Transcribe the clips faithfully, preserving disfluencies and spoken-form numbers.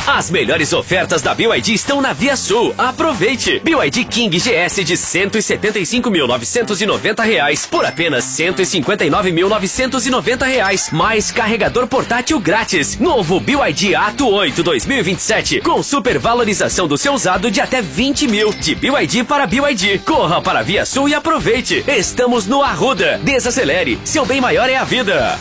As melhores ofertas da B Y D estão na Via Sul. Aproveite! B Y D King G S de cento e setenta e cinco mil novecentos e noventa reais por apenas cento e cinquenta e nove mil novecentos e noventa reais. Mais carregador portátil grátis. Novo B Y D Ato oito dois mil e vinte e sete com supervalorização do seu usado de até vinte mil. De B Y D para B Y D. Corra para a Via Sul e aproveite. Estamos no Arruda. Desacelere. Seu bem maior é a vida.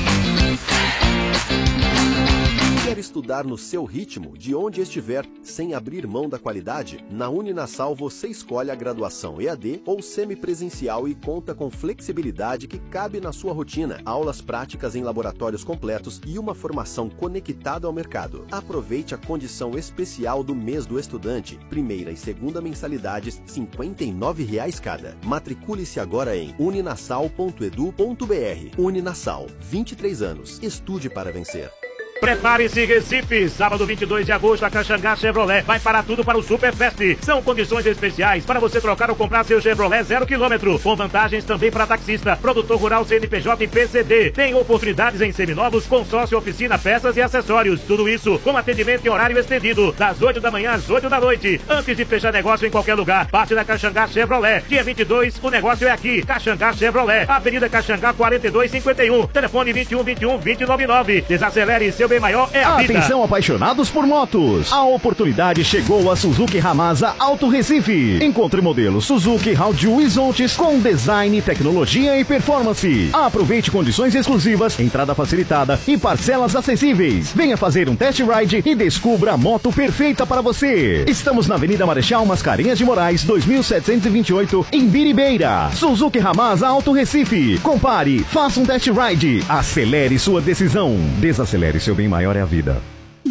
Quer estudar no seu ritmo, de onde estiver, sem abrir mão da qualidade? Na Uninasal você escolhe a graduação E A D ou semipresencial e conta com flexibilidade que cabe na sua rotina. Aulas práticas em laboratórios completos e uma formação conectada ao mercado. Aproveite a condição especial do mês do estudante. Primeira e segunda mensalidades, cinquenta e nove reais cada. Matricule-se agora em uninasal ponto edu ponto br. Uninasal, vinte e três anos. Estude para vencer. Prepare-se, Recife! Sábado vinte e dois de agosto, a Caxangá Chevrolet vai parar tudo para o Super Fest. São condições especiais para você trocar ou comprar seu Chevrolet zero quilômetro, com vantagens também para taxista, produtor rural, C N P J e P C D. Tem oportunidades em seminovos, consórcio, oficina, peças e acessórios. Tudo isso com atendimento em horário estendido, das oito da manhã às oito da noite. Antes de fechar negócio em qualquer lugar, parte da Caxangá Chevrolet. Dia vinte e dois, o negócio é aqui. Caxangá Chevrolet, Avenida Caxangá quarenta e dois cinquenta e um. Telefone vinte e um, vinte e um, vinte e nove nove. Desacelere, seu bem maior é a vida. Atenção, apaixonados por motos. A oportunidade chegou a Suzuki Hamasa Auto Recife. Encontre modelo Suzuki Haiju Isontes com design, tecnologia e performance. Aproveite condições exclusivas, entrada facilitada e parcelas acessíveis. Venha fazer um test ride e descubra a moto perfeita para você. Estamos na Avenida Marechal Mascarenhas de Moraes, dois mil setecentos e vinte e oito, em Biribeira. Suzuki Hamasa Auto Recife. Compare, faça um test ride. Acelere sua decisão. Desacelere, seu bem maior é a vida.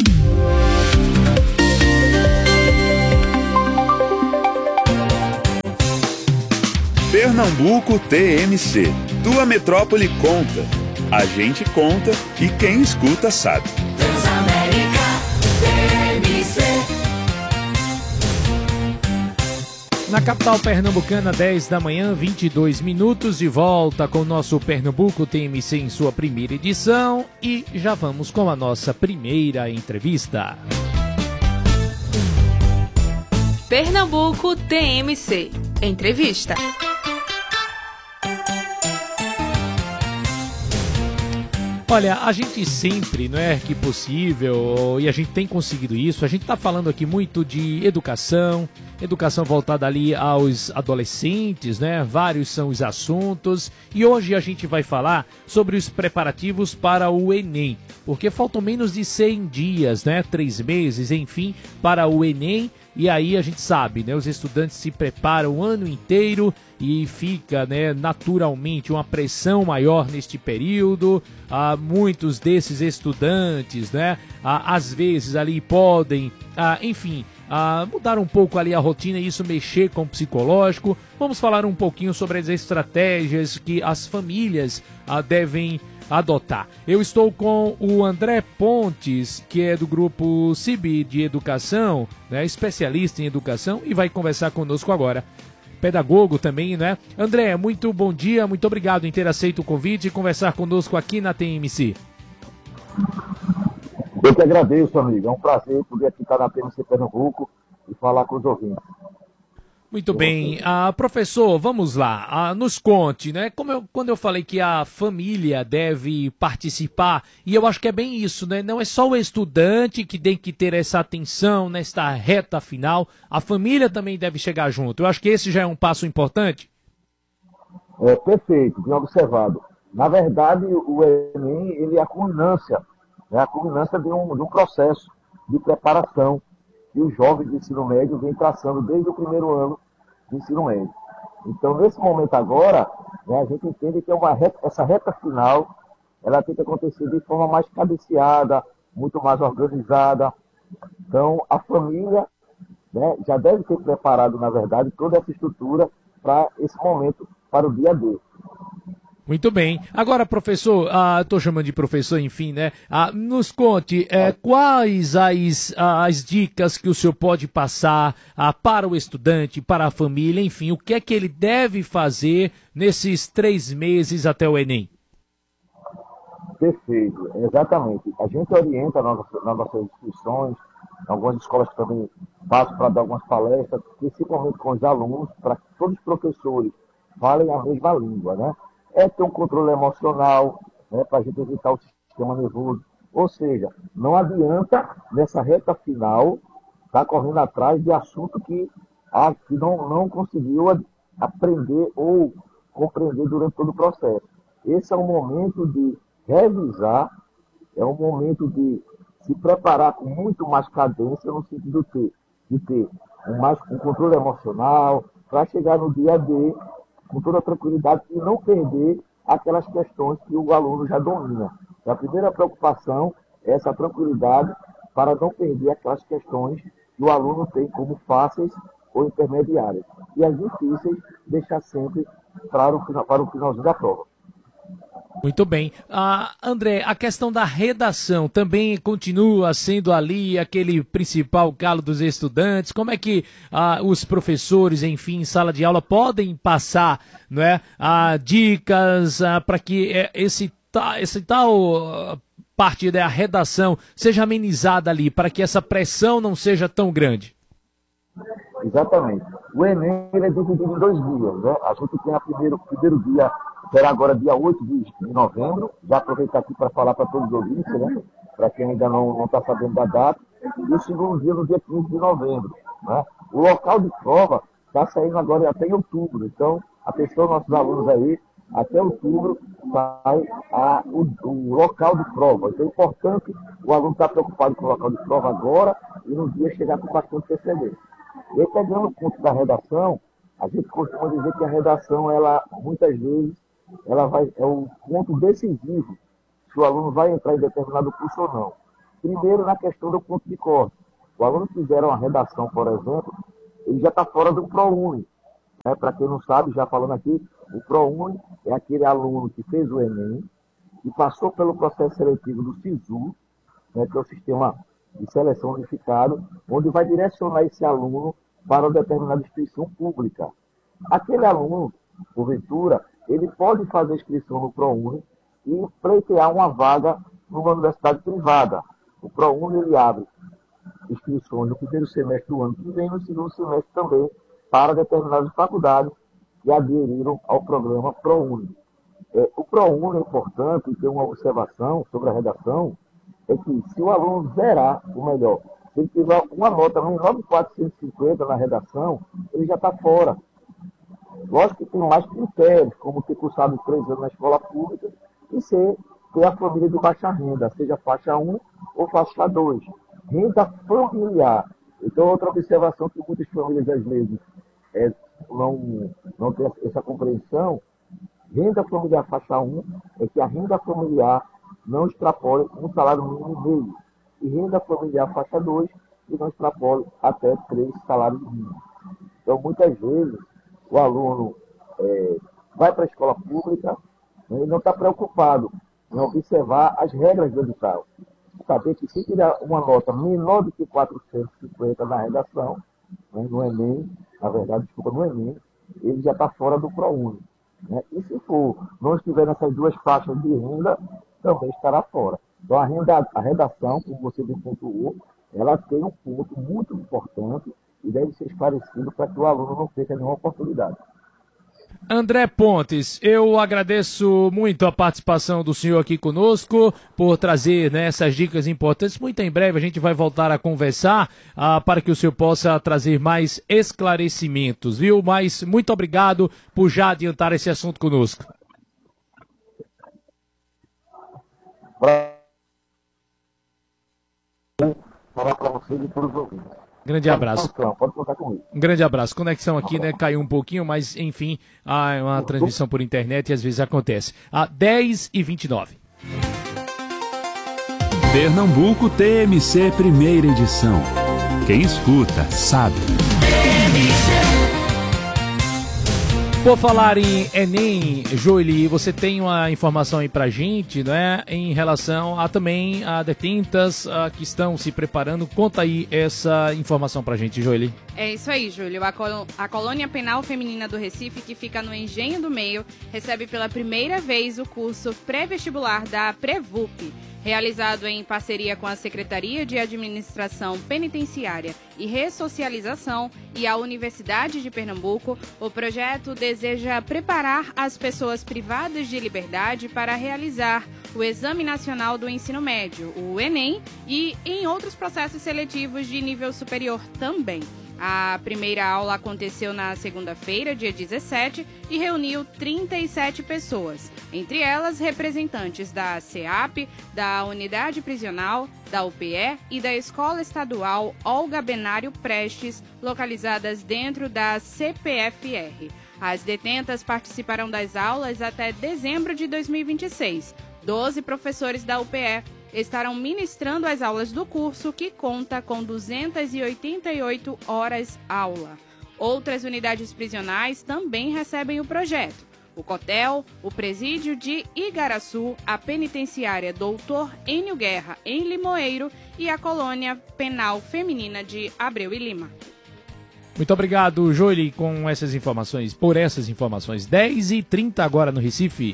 Pernambuco T M C. Tua metrópole conta. A gente conta e quem escuta sabe. Transamérica T M C. Na capital pernambucana, dez da manhã, vinte e dois minutos, de volta com o nosso Pernambuco T M C em sua primeira edição e já vamos com a nossa primeira entrevista. Pernambuco T M C. Entrevista. Olha, a gente sempre, não é que possível, e a gente tem conseguido isso, a gente está falando aqui muito de educação, educação voltada ali aos adolescentes, né? Vários são os assuntos, e hoje a gente vai falar sobre os preparativos para o Enem, porque faltam menos de cem dias, né? Três meses, enfim, para o Enem. E aí a gente sabe, né, os estudantes se preparam o ano inteiro e fica, né, naturalmente uma pressão maior neste período. Ah, muitos desses estudantes, né, ah, às vezes ali podem, ah, enfim, ah, mudar um pouco ali a rotina e isso mexer com o psicológico. Vamos falar um pouquinho sobre as estratégias que as famílias ah, devem adotar. Eu estou com o André Pontes, que é do grupo C I B de Educação, né, especialista em educação, e vai conversar conosco agora. Pedagogo também, né? André, muito bom dia, muito obrigado em ter aceito o convite e conversar conosco aqui na T M C. Eu que agradeço, amigo. É um prazer poder aqui estar na T M C Pernambuco e falar com os ouvintes. Muito bem. Ah, professor, vamos lá. Ah, nos conte, né? Como eu, quando eu falei que a família deve participar, e eu acho que é bem isso, né? Não é só o estudante que tem que ter essa atenção nesta reta final, a família também deve chegar junto. Eu acho que esse já é um passo importante. É, perfeito, bem observado. Na verdade, o Enem, ele é a culminância, é a culminância de um, de um processo de preparação que os jovens de ensino médio vêm traçando desde o primeiro ano de ensino médio. Então, nesse momento agora, né, a gente entende que é uma reta, essa reta final, ela tem que acontecer de forma mais cadenciada, muito mais organizada. Então, a família, né, já deve ter preparado, na verdade, toda essa estrutura para esse momento, para o dia D. Muito bem. Agora, professor, ah, estou chamando de professor, enfim, né? Ah, nos conte eh, quais as, as dicas que o senhor pode passar ah, para o estudante, para a família, enfim, o que é que ele deve fazer nesses três meses até o Enem? Perfeito, exatamente. A gente orienta nas nossas, nas nossas instituições, algumas escolas que também passam para dar algumas palestras, principalmente com os alunos, para que todos os professores falem a mesma língua, né? É ter um controle emocional, né, para a gente evitar o sistema nervoso. Ou seja, não adianta, nessa reta final, estar tá correndo atrás de assunto que, ah, que não, não conseguiu aprender ou compreender durante todo o processo. Esse é o momento de revisar, é um momento de se preparar com muito mais cadência, no sentido de ter, de ter um, mais, um controle emocional, para chegar no dia a dia com toda tranquilidade e não perder aquelas questões que o aluno já domina. A primeira preocupação é essa tranquilidade para não perder aquelas questões que o aluno tem como fáceis ou intermediárias. E as difíceis deixar sempre para o, final, para o finalzinho da prova. Muito bem. Ah, André, a questão da redação também continua sendo ali aquele principal galo dos estudantes. Como é que ah, os professores, enfim, em sala de aula, podem passar, não é, ah, dicas ah, para que esse, esse tal parte da redação seja amenizada ali, para que essa pressão não seja tão grande? Exatamente. O Enem ele é dividido em dois dias, né? A gente tem o primeiro, primeiro dia, será agora dia oito de novembro, já aproveitar aqui para falar para todos os ouvintes, né? Para quem ainda não está sabendo da data, e o segundo dia no dia quinze de novembro, né? O local de prova está saindo agora até em outubro, então, atenção nossos alunos aí, até outubro sai a, o, o local de prova. Então é importante o aluno estar preocupado com o local de prova agora e no dia chegar com bastante antecedência. E aí, pegando o ponto da redação, a gente costuma dizer que a redação, ela, muitas vezes, ela vai, é o ponto decisivo se o aluno vai entrar em determinado curso ou não. Primeiro, na questão do ponto de corte. O aluno que fizer uma redação, por exemplo, ele já está fora do ProUni. Né? Para quem não sabe, já falando aqui, o ProUni é aquele aluno que fez o Enem e passou pelo processo seletivo do SISU, né, que é o Sistema de Seleção Unificado, onde vai direcionar esse aluno para uma determinada instituição pública. Aquele aluno, porventura, ele pode fazer inscrição no ProUni e pleitear uma vaga numa universidade privada. O ProUni ele abre inscrições no primeiro semestre do ano que vem, no segundo semestre também, para determinadas faculdades que aderiram ao programa ProUni. É, o ProUni é importante, e tem uma observação sobre a redação, é que se o aluno zerar, ou melhor, se ele tiver uma nota menor de quatrocentos e cinquenta na redação, ele já está fora. Lógico que tem mais critérios, como ter cursado três anos na escola pública e ser, ter a família de baixa renda, seja faixa um ou faixa dois. Renda familiar. Então, outra observação que muitas famílias, às vezes, é, não, não têm essa compreensão, renda familiar faixa um é que a renda familiar não extrapole um salário mínimo e meio. E renda familiar faixa dois e não extrapole até três salários mínimos. Então, muitas vezes, o aluno é, vai para a escola pública, né, e não está preocupado em observar as regras do edital. Saber que se tirar uma nota menor do que quatrocentos e cinquenta na redação, né, no Enem, na verdade, desculpa, no Enem, ele já está fora do ProUni. Né? E se for, não estiver nessas duas faixas de renda, também estará fora. Então, a, renda, a redação, como você bem pontuou, ela tem um ponto muito importante e deve ser esclarecido para que o aluno não perca nenhuma oportunidade. André Pontes, eu agradeço muito a participação do senhor aqui conosco, por trazer, né, essas dicas importantes. Muito em breve a gente vai voltar a conversar ah, para que o senhor possa trazer mais esclarecimentos, viu? Mas muito obrigado por já adiantar esse assunto conosco. Falar para vocês e para os ouvintes. Grande abraço. Pode contar comigo. Um grande abraço. Conexão aqui, né, caiu um pouquinho, mas enfim, há uma transmissão por internet e às vezes acontece. A dez e vinte e nove. Pernambuco T M C primeira edição. Quem escuta sabe. Por falar em Enem, Joeli, você tem uma informação aí pra gente, né, em relação a também a detentas a, que estão se preparando. Conta aí essa informação pra gente, Joeli. É isso aí, Júlio. A, col- a Colônia Penal Feminina do Recife, que fica no Engenho do Meio, recebe pela primeira vez o curso pré-vestibular da Prevup. Realizado em parceria com a Secretaria de Administração Penitenciária e Ressocialização e a Universidade de Pernambuco, o projeto deseja preparar as pessoas privadas de liberdade para realizar o Exame Nacional do Ensino Médio, o Enem, e em outros processos seletivos de nível superior também. A primeira aula aconteceu na segunda-feira, dia dezessete, e reuniu trinta e sete pessoas, entre elas representantes da SEAP, da Unidade Prisional, da U P E e da Escola Estadual Olga Benário Prestes, localizadas dentro da C P F R. As detentas participarão das aulas até dezembro de dois mil e vinte e seis. Doze professores da U P E estarão ministrando as aulas do curso, que conta com duzentas e oitenta e oito horas aula. Outras unidades prisionais também recebem o projeto. O Cotel, o Presídio de Igaraçu, a Penitenciária Doutor Enio Guerra, em Limoeiro, e a Colônia Penal Feminina de Abreu e Lima. Muito obrigado, Joeli, com essas informações, por essas informações. dez e trinta agora no Recife.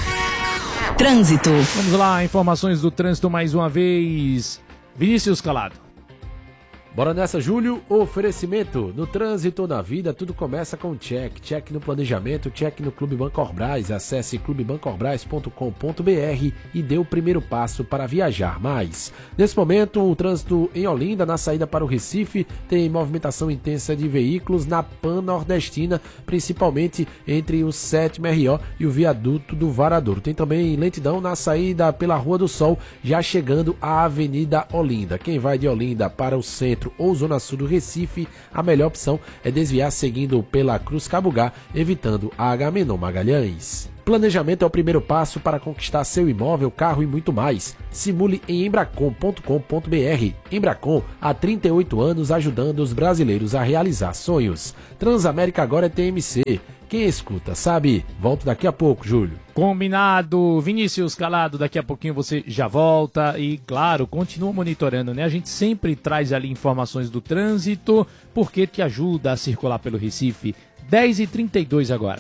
Trânsito. Vamos lá, informações do trânsito mais uma vez. Vinícius Calado. Bora nessa, Júlio. Oferecimento. No trânsito, na vida, tudo começa com check. Check no planejamento, check no Clube Bancorbras. Acesse clube bancorbras ponto com ponto b r e dê o primeiro passo para viajar mais. Nesse momento, o trânsito em Olinda, na saída para o Recife, tem movimentação intensa de veículos na Pan-Nordestina, principalmente entre o sétimo R O e o viaduto do Varadouro. Tem também lentidão na saída pela Rua do Sol, já chegando à Avenida Olinda. Quem vai de Olinda para o centro ou zona sul do Recife, a melhor opção é desviar seguindo pela Cruz Cabugá, evitando a Agamenon Magalhães. Planejamento é o primeiro passo para conquistar seu imóvel, carro e muito mais. Simule em embracon ponto com ponto b r. Embracon, há trinta e oito anos ajudando os brasileiros a realizar sonhos. Transamérica agora é T M C. Quem escuta sabe. Volto daqui a pouco, Júlio. Combinado. Vinícius Calado, daqui a pouquinho você já volta e, claro, continua monitorando, né? A gente sempre traz ali informações do trânsito, porque te ajuda a circular pelo Recife. dez e trinta e dois agora.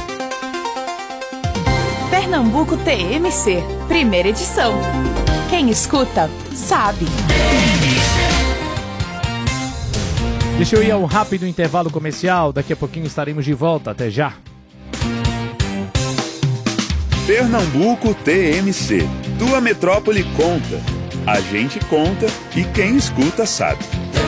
Pernambuco T M C, primeira edição. Quem escuta, sabe. Deixa eu ir a um rápido intervalo comercial, daqui a pouquinho estaremos de volta, até já. Pernambuco T M C, tua metrópole conta. A gente conta e quem escuta sabe.